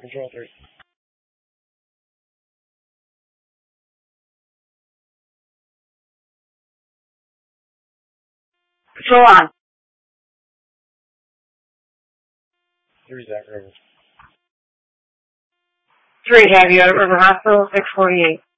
Control 3. Control on. 3 Zach River. 3, have you at River Hospital, 648.